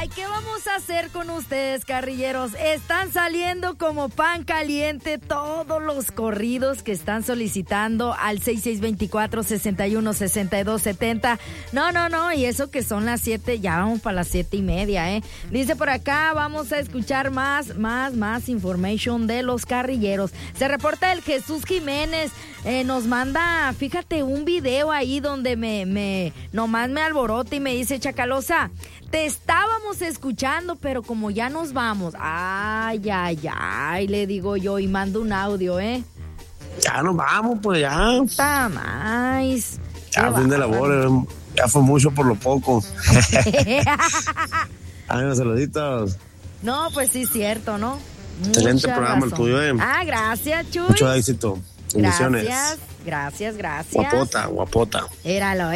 ¿qué vamos a hacer con ustedes, carrilleros? Están saliendo como pan caliente todos los corridos que están solicitando al 6624-616270. No, y eso que son las 7, ya vamos para las 7:30, ¿eh? Dice por acá, vamos a escuchar más information de los carrilleros. Se reporta el Jesús Jiménez, nos manda, fíjate, un video ahí donde nomás me alborota y me dice, Chacalosa, te estábamos escuchando, pero como ya nos vamos. Ay, le digo yo, y mando un audio, ¿eh? Ya nos vamos, pues ya. Está más. Ya, fin de labor, ya fue mucho por lo poco. Ay, unos saluditos. No, pues sí, cierto, ¿no? Excelente Mucha programa razón. el tuyo, gracias, Chuy. Mucho éxito. Bendiciones. Gracias. Guapota. Éralo.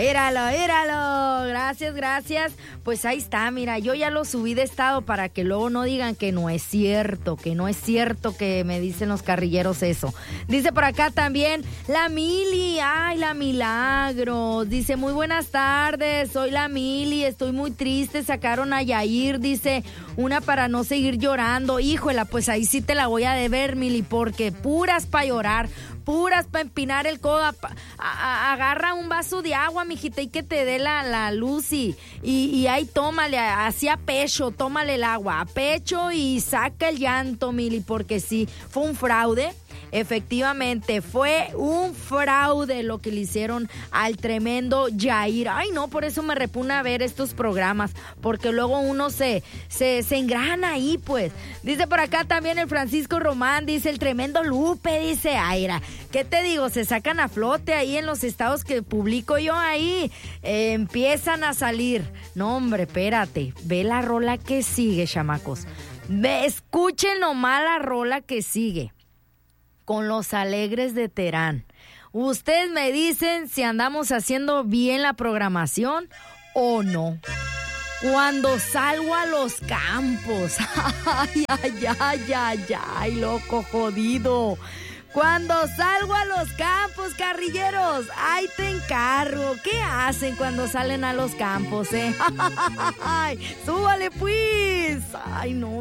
Gracias. Pues ahí está, mira, yo ya lo subí de estado para que luego no digan que no es cierto que me dicen los carrilleros eso. Dice por acá también la Mili, la Milagro. Dice, muy buenas tardes, soy la Mili, estoy muy triste, sacaron a Yair, dice, una para no seguir llorando. Híjola, pues ahí sí te la voy a deber, Mili, porque puras para llorar, puras para empinar el codo. Agarra un vaso de agua, mijita, y que te dé la luz y ahí tómale, así a pecho, tómale el agua a pecho y saca el llanto, Mili, porque sí, fue un fraude. Efectivamente, fue un fraude lo que le hicieron al tremendo Yair. Ay, no, por eso me repugna ver estos programas, porque luego uno se engrana ahí, pues. Dice por acá también el Francisco Román, dice, el tremendo Lupe, dice, Aira, ¿qué te digo? Se sacan a flote ahí en los estados que publico yo ahí, empiezan a salir. No, hombre, espérate, ve la rola que sigue, chamacos. Escuchen nomás la rola que sigue. Con los Alegres de Terán. Ustedes me dicen si andamos haciendo bien la programación o no. Cuando salgo a los campos. Ay, loco jodido. Cuando salgo a los campos, carrilleros, ahí te encargo. ¿Qué hacen cuando salen a los campos, Ay, súbale pues. Ay, no.